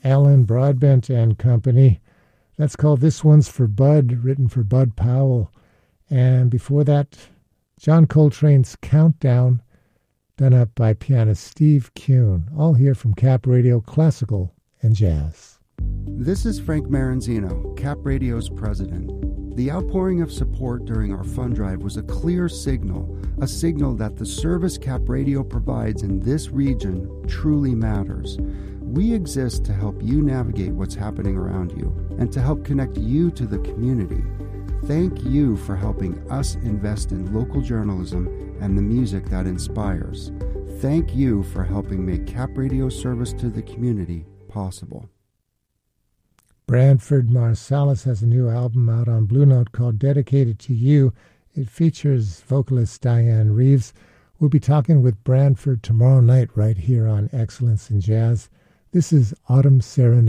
Alan Broadbent and Company. That's called This One's for Bud, written for Bud Powell. And before that, John Coltrane's Countdown, done up by pianist Steve Kuhn, all here from Cap Radio Classical and Jazz. This is Frank Maranzino, Cap Radio's president. The outpouring of support during our fund drive was a clear signal, a signal that the service Cap Radio provides in this region truly matters. We exist to help you navigate what's happening around you and to help connect you to the community. Thank you for helping us invest in local journalism and the music that inspires. Thank you for helping make Cap Radio's service to the community possible. Branford Marsalis has a new album out on Blue Note called Dedicated to You. It features vocalist Diane Reeves. We'll be talking with Branford tomorrow night right here on Excellence in Jazz. This is Autumn Serenade.